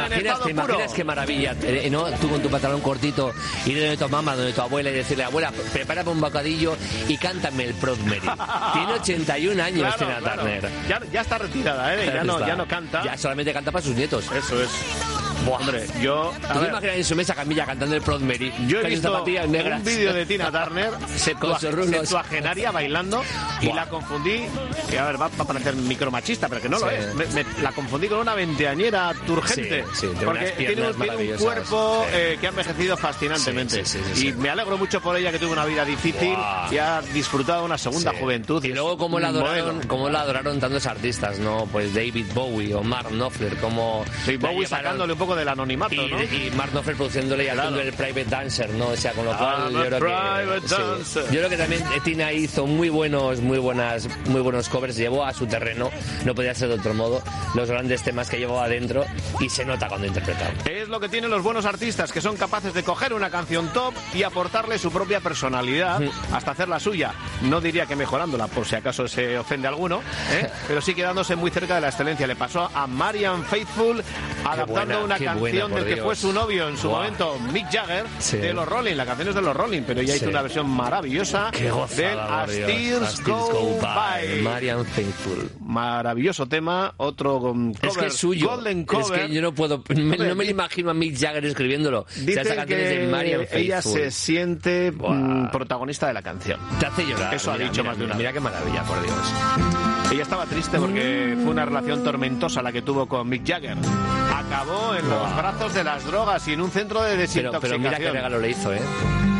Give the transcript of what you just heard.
¿Te imaginas qué maravilla, ¿no? Tú con tu pantalón cortito, ir donde tu mamá, donde tu abuela y decirle, abuela, prepárame un bocadillo y cántame el Proud Mary. Tiene 81 años, Tina Turner. Ya está retirada, ya no canta. Ya solamente canta para sus nietos. Eso es. Buah, hombre, ¿Tú te imaginas en su mesa Camilla cantando el Proud Mary? Yo he visto un vídeo de Tina Turner septuagenaria bailando y la confundí, y a ver, va a parecer micromachista, pero que no lo es. La confundí con una veinteañera turgente, porque tiene un cuerpo que ha envejecido fascinantemente. Y me alegro mucho por ella, que tuvo una vida difícil y ha disfrutado una segunda juventud. Y luego cómo la adoraron tantos artistas, ¿no? Pues David Bowie o Mark Knopfler, como Bowie sacándole un poco del anonimato, ¿no? Y Mark Knopfler produciéndole y haciendo el Private Dancer, ¿no? O sea, con lo cual yo creo que también Tina hizo muy buenos covers, llevó a su terreno, no podía ser de otro modo, los grandes temas que llevó adentro y se nota cuando interpreta. Es lo que tienen los buenos artistas, que son capaces de coger una canción top y aportarle su propia personalidad hasta hacerla suya. No diría que mejorándola, por si acaso se ofende alguno, pero sí quedándose muy cerca de la excelencia. Le pasó a Marianne Faithfull adaptando una canción del que fue su novio en su momento, Mick Jagger, de los Rolling. La canción es de los Rolling, pero ella hizo una versión maravillosa del As Tears Go By. Marianne Faithfull. Maravilloso tema, otro cover, es que es suyo. Golden Cover. Es que yo no puedo, no me imagino a Mick Jagger escribiéndolo. Dicen que ella se siente protagonista de la canción. Te hace llorar. Eso ha dicho más de una vez. Mira qué maravilla, por Dios. Ella estaba triste porque fue una relación tormentosa la que tuvo con Mick Jagger. Acabó en los brazos de las drogas y en un centro de desintoxicación. Pero mira qué regalo le hizo,